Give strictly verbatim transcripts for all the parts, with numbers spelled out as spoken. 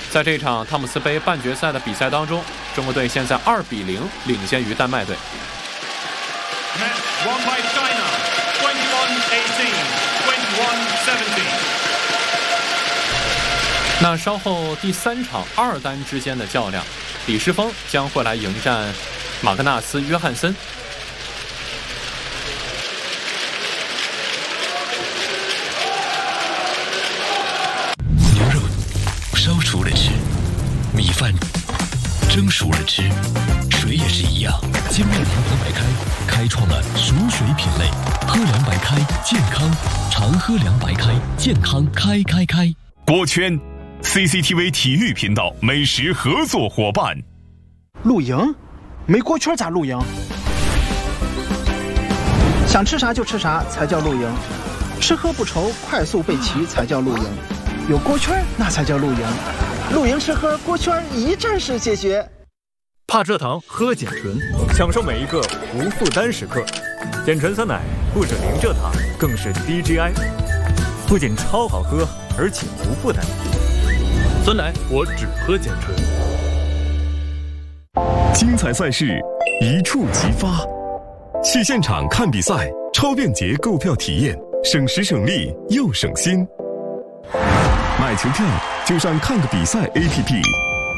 在这场汤姆斯杯半决赛的比赛当中，中国队现在二比零领先于丹麦队。 Won by China, twenty-one eighteen, twenty-one seventeen. 那稍后第三场二单之间的较量，李诗峰将会来迎战马格纳斯·约翰森。 牛肉烧熟了吃，米饭蒸熟了吃，水也是一样。金麦郎喝白开开创了熟水品类，喝凉白开健康，常喝凉白开健康开开开。 锅圈 C C T V 体育频道美食合作伙伴。 露营？没锅圈咋露营？想吃啥就吃啥才叫露营，吃喝不愁，快速备齐才叫露营，有锅圈那才叫露营。露营吃喝锅圈一站式解决。 怕蔗糖喝碱醇，享受每一个无负担时刻。碱醇酸奶不止零蔗糖，更是低 G I， 不仅超好喝，而且无负担。酸奶我只喝碱醇。 精彩赛事一触即发，去现场看比赛，超便捷购票体验，省时省力又省心。买球票就上看个比赛 A P P。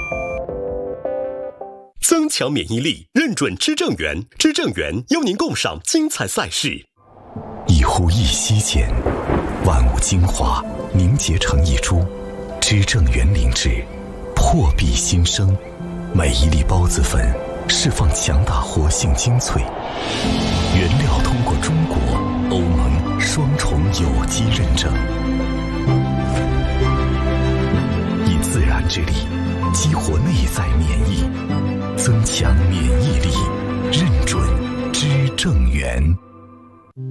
增强免疫力，认准知正源，知正源邀您共赏精彩赛事。 一呼一吸间，万物精华凝结成一株，知正源灵脂，破壁新生。每一粒孢子粉释放强大活性精粹，原料通过中国、欧盟双重有机认证，以自然之力激活内在免疫，增强免疫力，认准知正源。